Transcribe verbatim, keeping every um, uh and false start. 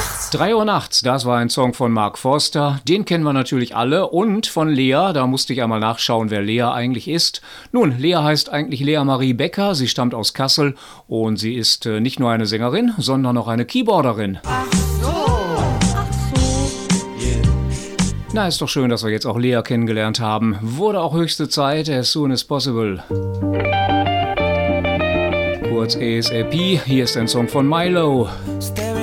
nachts. drei Uhr nachts, das war ein Song von Mark Forster. Den kennen wir natürlich alle. Und von Lea, da musste ich einmal nachschauen, wer Lea eigentlich ist. Nun, Lea heißt eigentlich Lea Marie Becker. Sie stammt aus Kassel und sie ist äh, nicht nur eine Sängerin, sondern auch eine Keyboarderin. Ach so. Ach so. Yeah. Na, ist doch schön, dass wir jetzt auch Lea kennengelernt haben. Wurde auch höchste Zeit, as soon as possible. Kurz A S A P, hier ist ein Song von Milo. Stay